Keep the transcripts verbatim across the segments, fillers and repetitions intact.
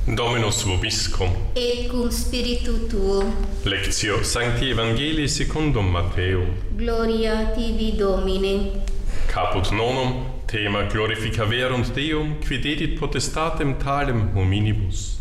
Dominus vobiscum. Et cum spiritu tuo. Lectio Sancti Evangelii secundum Matteum. Gloria tibi, Domine. Caput nonum, thema glorificaverunt Deum, qui dedit potestatem talem hominibus.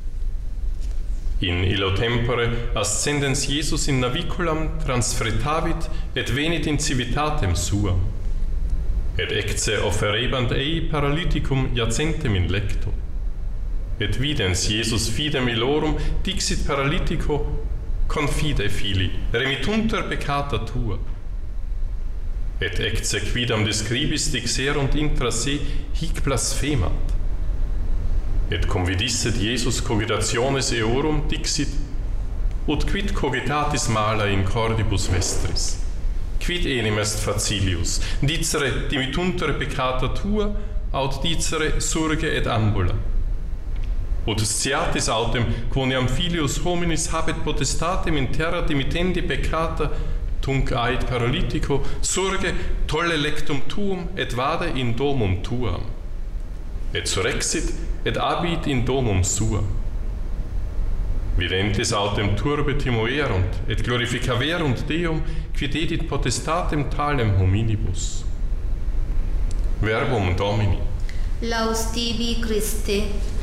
In illo tempore ascendens Iesus in naviculam transfretavit et venit in civitatem suam. Et ecce offerebant ei paralyticum iacentem in lecto. Et videns Iesus fidem illorum dixit paralytico, confide fili, remittunter peccata tua. Et ecce quidam de scribis dixerunt intra se hic blasphemat. Et convidisset Iesus cogitationes eorum dixit, ut quid cogitatis mala in cordibus vestris? Quid enim est facilius, dicere dimittunter peccata tua, aut dicere surge et ambula? Ut sciatis autem quoniam filius hominis habet potestatem in terra dimittendi peccata, tunc ait paralytico, surge, tolle lectum tuum, et vade in domum tuam. Et surrexit, et abit in domum sua. Videntes autem turbe timoerunt, et glorificaverunt Deum, qui dedit potestatem talem hominibus. Verbum Domini. Laus tibi, Christe.